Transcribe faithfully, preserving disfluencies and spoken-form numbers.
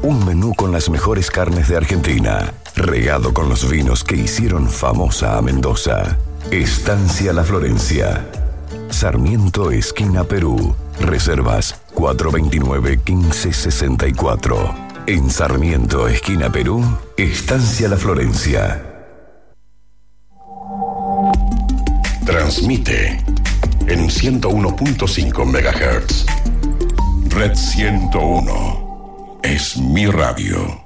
Un menú con las mejores carnes de Argentina, regado con los vinos que hicieron famosa a Mendoza. Estancia La Florencia. Sarmiento, esquina Perú. Reservas cuatro dos nueve, uno cinco seis cuatro. En Sarmiento, esquina Perú, Estancia La Florencia. Transmite en ciento uno punto cinco megahertz. Red ciento uno es mi radio.